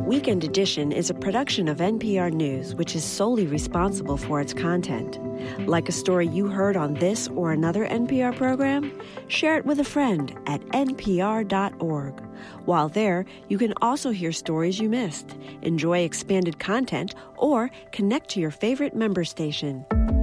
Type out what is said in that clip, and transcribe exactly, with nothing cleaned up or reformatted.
Weekend Edition is a production of N P R News, which is solely responsible for its content. Like a story you heard on this or another N P R program? Share it with a friend at N P R dot org. While there, you can also hear stories you missed, enjoy expanded content, or connect to your favorite member station.